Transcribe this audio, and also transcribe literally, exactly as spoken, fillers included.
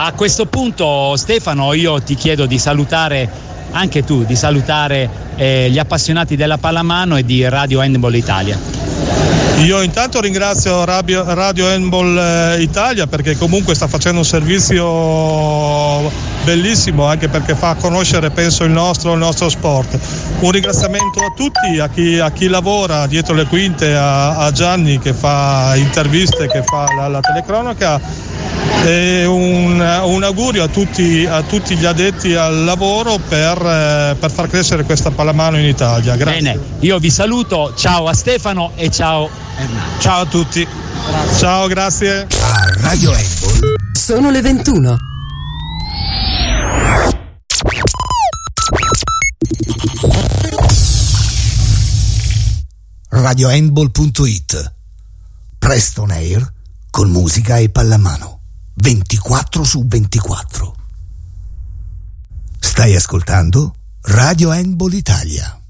a questo punto, Stefano, io ti chiedo di salutare anche tu, di salutare eh, gli appassionati della pallamano e di Radio Handball Italia. Io intanto ringrazio Radio, Radio Handball Italia perché comunque sta facendo un servizio bellissimo, anche perché fa conoscere, penso, il nostro, il nostro sport. Un ringraziamento a tutti, a chi, a chi lavora dietro le quinte, a, a Gianni che fa interviste, che fa la, la telecronaca, e un, un augurio a tutti, a tutti gli addetti al lavoro per, per far crescere questa pallamano in Italia. Grazie. Bene, io vi saluto, ciao a Stefano e ciao Hernán. Ciao a tutti. Grazie. Ciao, grazie. A Radio Handball sono le ventuno. radio handball punto it. Preston Air con musica e pallamano ventiquattro su ventiquattro. Stai ascoltando Radio Handball Italia.